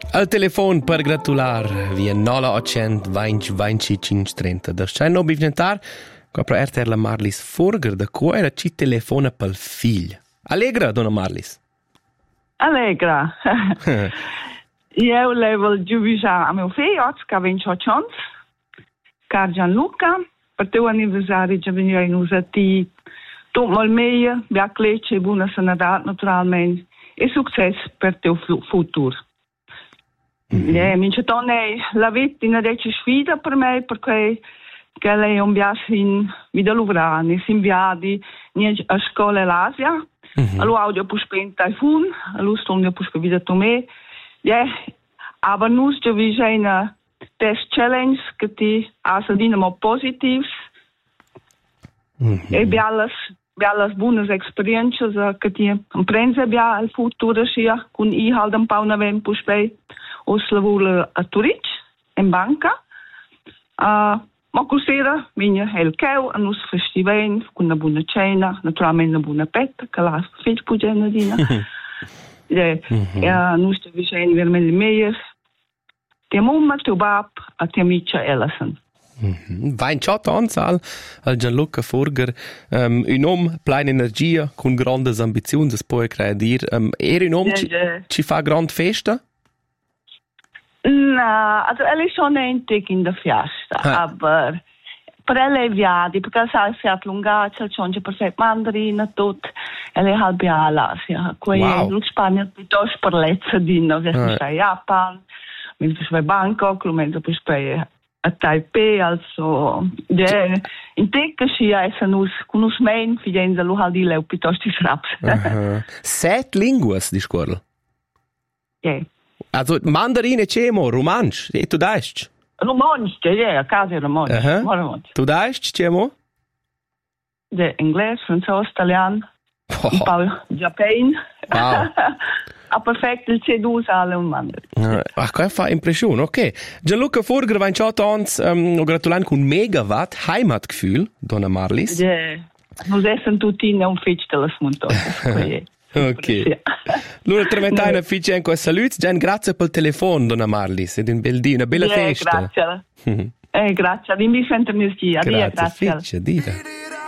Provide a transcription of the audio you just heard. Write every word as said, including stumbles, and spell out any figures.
Al telefon per gratular via nove otto zero zero due zero cinque trenta. Da c'è no bivnentar, copra erter la Marlis Furger, da cui era ci telefona pel figlio. Allegra, donna Marlis. Allegra. Io levo giuvisà a mio figlio, che ha ventotto anni, car Gianluca, per il tuo anniversario già veniva in usati tutto mal meglio, via clecce, buona sanità naturalmente e successo per il tuo futuro. Mm-hmm. Yeah, mince tonne la vita in adesso sfida per me perché che lei è un viaggio in vita luvrani, si inviati a scuola l'Asia, mm-hmm. allora audio può spenta i fun, allora stonde può spenta vita me. Ja, aber nu je wie zijn test challenge che ti ha dinamo positives. Mm-hmm. E bi alles bi alles buonas experiences che ti imprensa bi al futuro sia con i halt un pa una ven puspei os lavoro a Turic in banca. Uh, ma cos'era minha el keu an us festival con una buona cena, naturalmente una buona petta che la fece pugena dina. Ja, mm-hmm. ja, nu ste vi zijn weer met de meeër. Te mamma, te bab, a te amica Ellison. Mm-hmm. ventotto anni al, al Gianluca Furger, um, un uomo pieno energia, con grandi ambizioni, si può credere. Um, era un uomo, ja, ci, ja. ci fa grande festa? No, also er ist schon ein Tick in der Fiesta, ah. aber per lei viadi, perché sai si è allungato, c'è perfetto mandarina, tutto, e lei ha biala l'Asia. Qui in Spagna piuttosto per lezzadino, che si fa a Japan, mi si fa a Bangkok, lo mezzo poi spei a Taipei, also, de, in tecca si è sanus, con us mein, fidenza, lo ha di lei piuttosto di fraps. Uh-huh. Set linguas di scuola? Yeah. Also, mandarine cemo, romansch, e tu daist? Romansch, ja, a casa romansch. Uh-huh. Tu daist, cemo? De inglese, francese, italiano, oh. un po' giapponese. Wow. A perfetto il C due sale un mandarin. Ah, qua fa impressione, ok. Gianluca Furger, ventotto anni, um, gratulant con megawatt Heimatgefühl, donna Marlis. Ja, noi essen tutti in un fitch della smontata. Ok. Allora, trementai una fitch anche a saluti. Gian, grazie per il telefono, donna Marlis. Ed un bel dì, una bella yeah, festa. Grazie. eh, grazie. Vi mi sento energia. Grazie, grazie. Fitch, addio.